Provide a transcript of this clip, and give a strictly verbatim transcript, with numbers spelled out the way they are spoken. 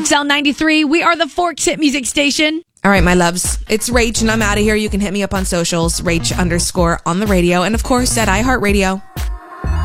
X L ninety-three, we are the Forks Hit Music Station. All right, my loves. It's Rach, and I'm out of here. You can hit me up on socials, Rach underscore on the radio, and of course at iHeartRadio.